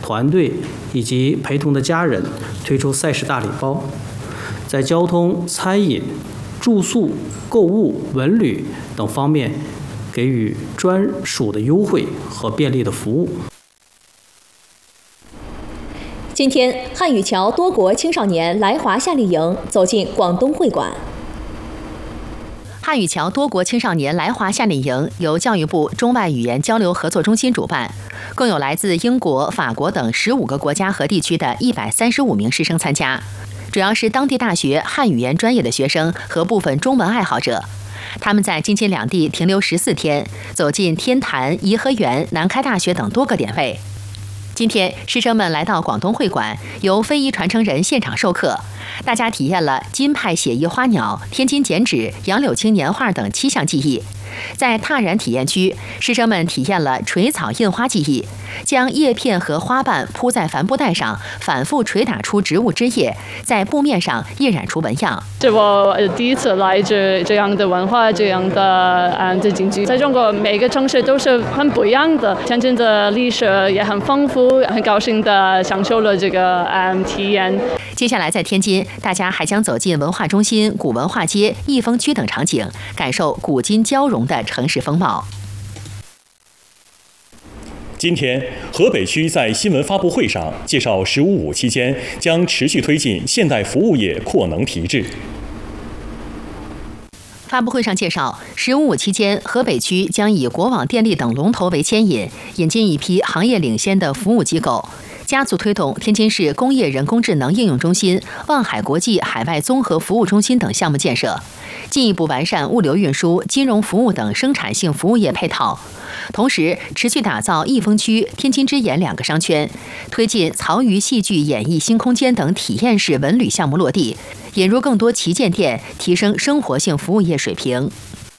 团队以及陪同的家人推出赛事大礼包，在交通、餐饮、住宿、购物、文旅等方面给予专属的优惠和便利的服务。 今天，汉语桥多国青少年来华夏令营走进广东会馆。 汉语桥多国青少年来华夏令营由教育部中外语言交流合作中心主办，共有来自英国、法国等15个国家和地区的135名师生参加，主要是当地大学汉语言专业的学生和部分中文爱好者。他们在京津两地停留14天，走进天坛、颐和园、南开大学等多个点位。今天，师生们来到广东会馆，由非遗传承人现场授课，大家体验了金派写意花鸟、天津剪纸、杨柳青年画等7项技艺。在踏染体验区，师生们体验了锤草印花技艺，将叶片和花瓣铺在帆布袋上，反复捶打出植物枝叶，在布面上印染出纹样。 是我第一次来这样的文化，这样的景区。在中国，每个城市都是很不一样的，天津的历史也很丰富，很高兴的享受了这个体验。 接下来在天津，大家还将走进文化中心、古文化街、益丰区等场景，感受古今交融的城市风貌。 今天，河北区在新闻发布会上介绍“15+5”期间将持续推进现代服务业扩能提质。 发布会上介绍，“15+5”期间，河北区将以国网、电力等龙头为牵引，引进一批行业领先的服务机构，加速推动天津市工业人工智能应用中心、望海国际海外综合服务中心等项目建设，进一步完善物流运输、金融服务等生产性服务业配套。同时，持续打造益丰区、天津之眼2个商圈，推进曹禺戏剧演艺新空间等体验式文旅项目落地，引入更多旗舰店，提升生活性服务业水平。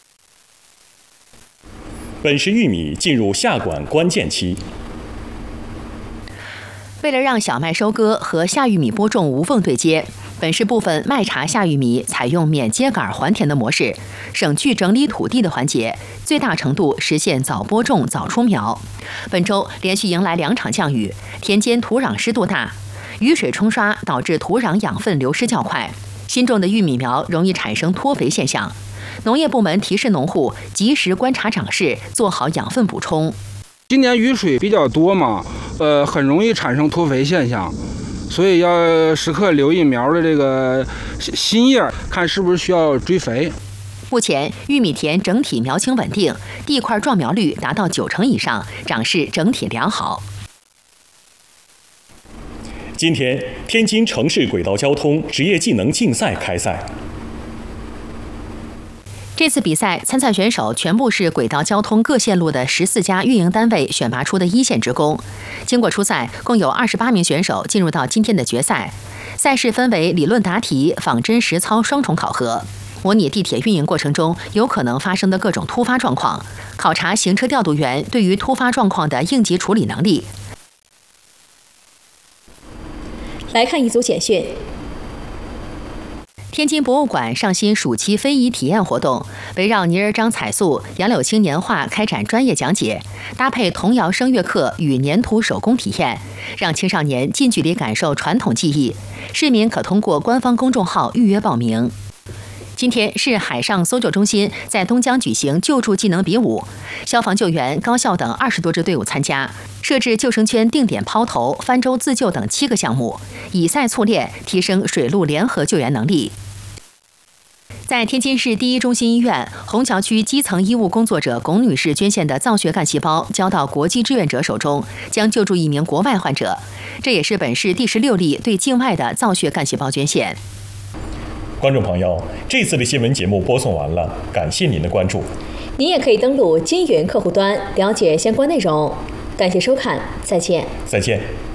本市玉米进入下管关键期。 为了让小麦收割和夏玉米播种无缝对接，本市部分麦茬夏玉米采用免秸秆还田的模式，省去整理土地的环节，最大程度实现早播种、早出苗。本周连续迎来2场降雨，田间土壤湿度大，雨水冲刷导致土壤养分流失较快，新种的玉米苗容易产生脱肥现象。农业部门提示农户及时观察长势，做好养分补充。 今年雨水比较多嘛，很容易产生脱肥现象，所以要时刻留意苗的这个新叶，看是不是需要追肥。 目前玉米田整体苗情稳定，地块壮苗率达到90%以上，长势整体良好。 今天，天津城市轨道交通职业技能竞赛开赛。 这次比赛参赛选手全部是轨道交通各线路的14家运营单位选拔出的一线职工。经过初赛，共有28名选手进入到今天的决赛。赛事分为理论答题、仿真实操双重考核，模拟地铁运营过程中有可能发生的各种突发状况，考察行车调度员对于突发状况的应急处理能力。 来看一组简讯。 天津博物馆上新暑期非遗体验活动，围绕泥人张彩塑、杨柳青年画开展专业讲解，搭配童谣声乐课与粘土手工体验，让青少年近距离感受传统技艺。市民可通过官方公众号预约报名。今天市海上搜救中心在东江举行救助技能比武，消防救援、高校等20多支队伍参加，设置救生圈定点抛投、翻舟自救等7个项目，以赛促练，提升水陆联合救援能力。在天津市第一中心医院，虹桥区基层医务工作者龚女士捐献的造血干细胞交到国际志愿者手中，将救助一名国外患者。这也是本市第16例对境外的造血干细胞捐献。 观众朋友，这次的新闻节目播送完了，感谢您的关注。 您也可以登录金云客户端了解相关内容。感谢收看，再见。 再见。